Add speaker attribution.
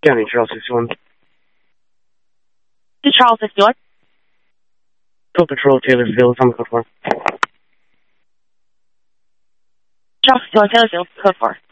Speaker 1: County, Charles 61.
Speaker 2: To Charles 61.
Speaker 1: Code Patrol, Taylorsville, tell me code 4.
Speaker 2: Charles 61, Taylorsville, code 4.